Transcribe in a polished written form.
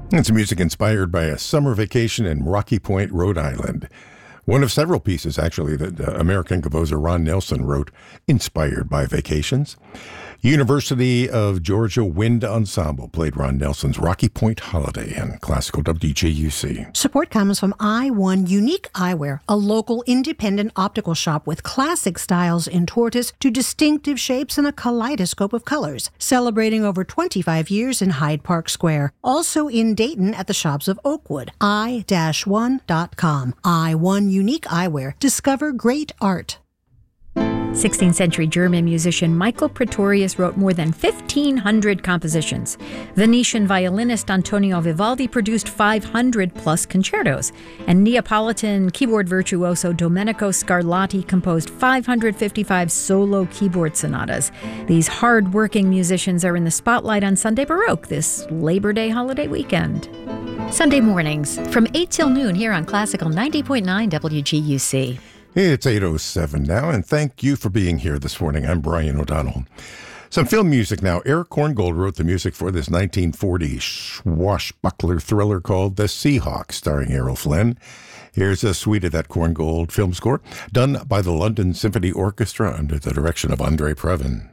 It's music inspired by a summer vacation in Rocky Point, Rhode Island. One of several pieces, actually, that American composer Ron Nelson wrote, inspired by vacations. University of Georgia Wind Ensemble played Ron Nelson's Rocky Point Holiday on classical WJUC. Support comes from I1 Unique Eyewear, a local independent optical shop with classic styles in tortoise to distinctive shapes and a kaleidoscope of colors, celebrating over 25 years in Hyde Park Square. Also in Dayton at the shops of Oakwood. I-1.com. I1 Unique Eyewear. Discover great art. 16th century German musician Michael Praetorius wrote more than 1,500 compositions. Venetian violinist Antonio Vivaldi produced 500 plus concertos, and Neapolitan keyboard virtuoso Domenico Scarlatti composed 555 solo keyboard sonatas. These hard-working musicians are in the spotlight on Sunday Baroque this Labor Day holiday weekend. Sunday mornings from 8 till noon here on Classical 90.9 WGUC. It's 8:07 now, and thank you for being here this morning. I'm Brian O'Donnell. Some film music now. Eric Korngold wrote the music for this 1940 swashbuckler thriller called The Seahawk, starring Errol Flynn. Here's a suite of that Korngold film score, done by the London Symphony Orchestra under the direction of Andre Previn.